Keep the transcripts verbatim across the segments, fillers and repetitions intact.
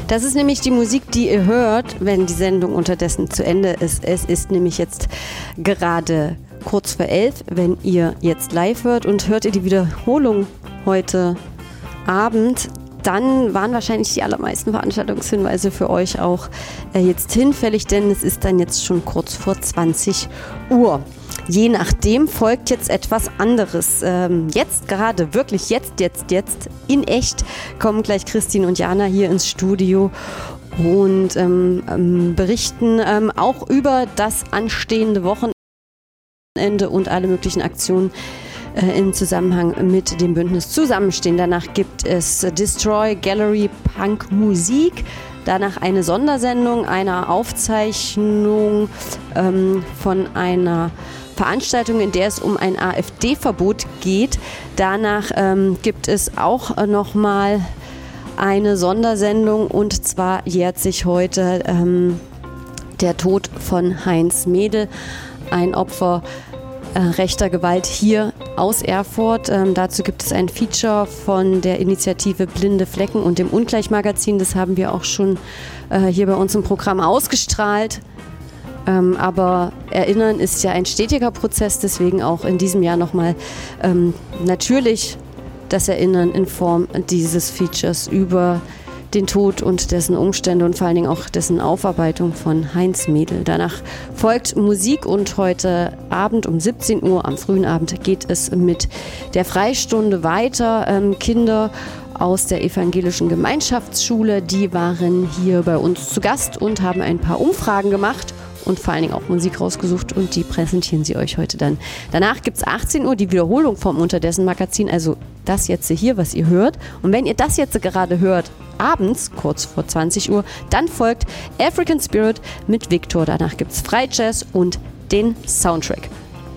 Das ist nämlich die Musik, die ihr hört, wenn die Sendung unterdessen zu Ende ist. Es ist nämlich jetzt gerade kurz vor elf, wenn ihr jetzt live hört, und hört ihr die Wiederholung heute Abend, dann waren wahrscheinlich die allermeisten Veranstaltungshinweise für euch auch äh, jetzt hinfällig, denn es ist dann jetzt schon kurz vor zwanzig Uhr. Je nachdem folgt jetzt etwas anderes. Ähm, jetzt gerade, wirklich jetzt, jetzt, jetzt, in echt, kommen gleich Christine und Jana hier ins Studio und ähm, ähm, berichten ähm, auch über das anstehende Wochenende und alle möglichen Aktionen äh, im Zusammenhang mit dem Bündnis Zusammenstehen. Danach gibt es Destroy Gallery Punk Musik. Danach eine Sondersendung, eine Aufzeichnung ähm, von einer Veranstaltung, in der es um ein AfD-Verbot geht. Danach ähm, gibt es auch äh, nochmal eine Sondersendung, und zwar jährt sich heute ähm, der Tod von Heinz Mädel, ein Opfer äh, rechter Gewalt hier aus Erfurt. Ähm, dazu gibt es ein Feature von der Initiative Blinde Flecken und dem Ungleich-Magazin. Das haben wir auch schon äh, hier bei uns im Programm ausgestrahlt. Ähm, aber Erinnern ist ja ein stetiger Prozess, deswegen auch in diesem Jahr nochmal ähm, natürlich das Erinnern in Form dieses Features über den Tod und dessen Umstände und vor allen Dingen auch dessen Aufarbeitung von Heinz Mädel. Danach folgt Musik, und heute Abend um siebzehn Uhr, am frühen Abend, geht es mit der Freistunde weiter. Ähm, Kinder aus der evangelischen Gemeinschaftsschule, die waren hier bei uns zu Gast und haben ein paar Umfragen gemacht und vor allen Dingen auch Musik rausgesucht, und die präsentieren sie euch heute dann. Danach gibt es achtzehn Uhr die Wiederholung vom Unterdessen Magazin, also das jetzt hier, was ihr hört. Und wenn ihr das jetzt gerade hört, abends, kurz vor zwanzig Uhr, dann folgt African Spirit mit Victor. Danach gibt es Freijazz und den Soundtrack.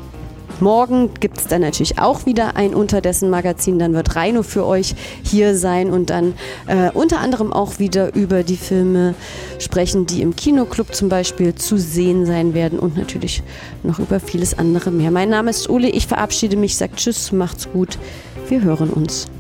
Morgen gibt es dann natürlich auch wieder ein Unterdessen Magazin, dann wird Reino für euch hier sein und dann äh, unter anderem auch wieder über die Filme sprechen, die im Kinoclub zum Beispiel zu sehen sein werden, und natürlich noch über vieles andere mehr. Mein Name ist Uli, ich verabschiede mich, sage Tschüss, macht's gut, wir hören uns.